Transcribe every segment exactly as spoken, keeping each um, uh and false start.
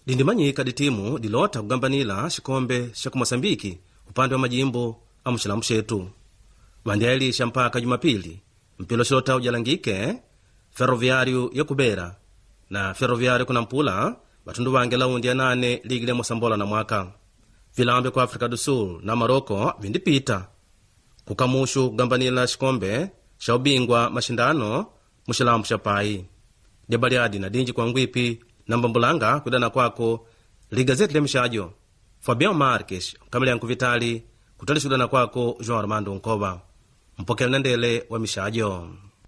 lindimanyika ditimu dilota kugambanila shikombe sha kumosambiki upande wa majimbo amuxilamu xetu. Vandyaelisha mpaka Jumapili mpilo xilota ujalangike ferroviário ya Kubera na ferroviário kunampula batundu bange laundi ya nane ligi le Mosambola na mwaka. Vilambe kwa Afrika do Sul na Maroko vindipita kukamushu kugambanila shikombe sha ubingwa mashindano muxilamu xa pai. Debaliadi na dinji kwa ngwipi na mbambulanga kudana kwako ligazeti le mishajo. Fabian Marques kamili yanku Vitali kutali shudana kwako João Armando Nkoba mpokele nendele wa mishajo.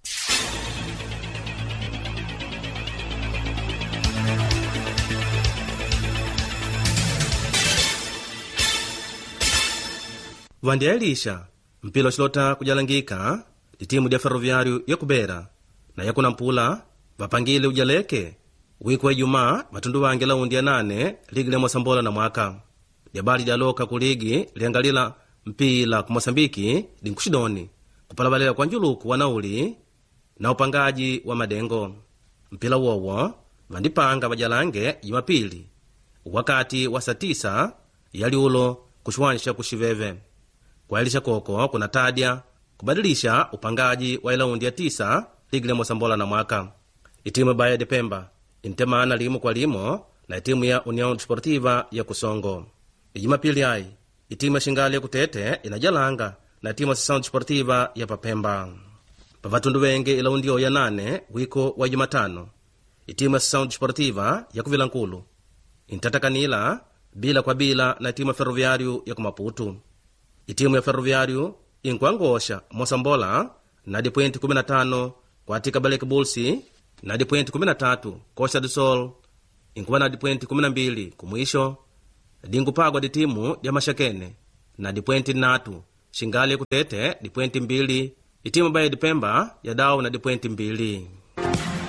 Vandyaelisha mpilo xilota kujalangika ditimu dia ferroviário ya Kubera na yakuna mpula vapangile ujaleke wiku wa Ijumaa matundu wange laundi ya nane ligi le Mosambola na mwaka. Diabali dialoka kuligi liangalila mpila ku Mosambiki dinkushidoni kupalabalela kwa njuluku wa nauli na upangaji wa madengo. Mpila wowo vandipanga vajalange Jumapili wakati wa saa tisa yali ulo kushwanisha kushiveve kwaelisha koko kuna tadia kubadilisha upangaji wa ilaundi ya tisa ligi le Mosambola na mwaka. Itimu Baía de Pemba intemana limo kwa limo na itimu ya União Desportiva ya Kusongo. Jumapili ai itimu ya Xingali ya Kutete inajalanga na itimu ya Sessão Desportiva ya Papemba. Pavatundu wenge ilaundio ya nane wiko wa Jumatano itimu ya Sessão Desportiva ya Kuvilankulu intatakanila bila kwa bila na itimu ya Ferroviário ya Kumaputu. Itimu ya Ferroviário inkuangosha Mosambola na di pointi kumi na tano kwa tika Balek Bulsi na di pointi kumi na tatu Costa do Sol inkuwa na di pointi kumi na mbili kumwisho dingupagwa di timu ya Mashakene na di pointi natu Xingali ya Kutete di pointi mbili itimu Baía de Pemba ya dao na di pointi mbili.